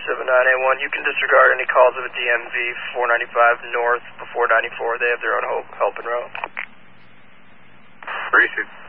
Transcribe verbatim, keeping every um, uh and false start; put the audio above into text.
seven nine eight one. You can disregard any calls of a D M V four ninety-five north before ninety-four. They have their own help, help and route. Appreciate it.